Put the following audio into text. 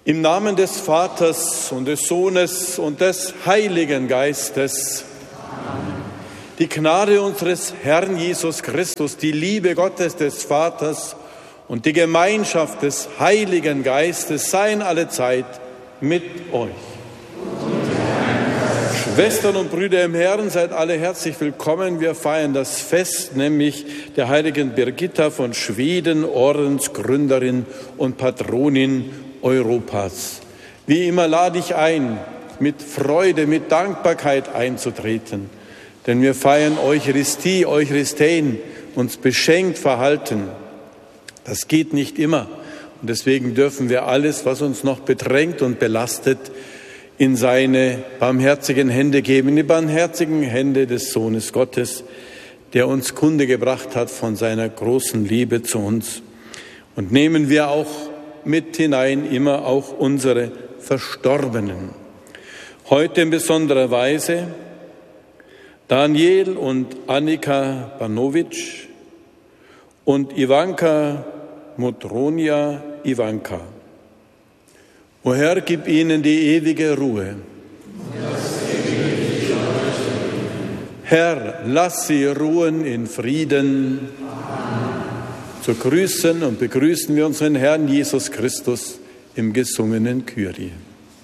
Im Namen des Vaters und des Sohnes und des Heiligen Geistes. Amen. Die Gnade unseres Herrn Jesus Christus, die Liebe Gottes des Vaters und die Gemeinschaft des Heiligen Geistes seien allezeit mit euch. Schwestern und Brüder im Herrn, seid alle herzlich willkommen. Wir feiern das Fest, nämlich der heiligen Birgitta von Schweden, Ordensgründerin und Patronin Europas. Wie immer lade ich ein, mit Freude, mit Dankbarkeit einzutreten, denn wir feiern Eucharistie, Eucharisteien, uns beschenkt verhalten. Das geht nicht immer und deswegen dürfen wir alles, was uns noch bedrängt und belastet, in seine barmherzigen Hände geben, in die barmherzigen Hände des Sohnes Gottes, der uns Kunde gebracht hat von seiner großen Liebe zu uns. Und nehmen wir auch mit hinein immer auch unsere Verstorbenen. Heute in besonderer Weise Daniel und Annika Banovic und Ivanka Motronia Ivanka. O Herr, gib ihnen die ewige Ruhe. Herr, lass sie ruhen in Frieden. So grüßen und begrüßen wir unseren Herrn Jesus Christus im gesungenen Kyrie.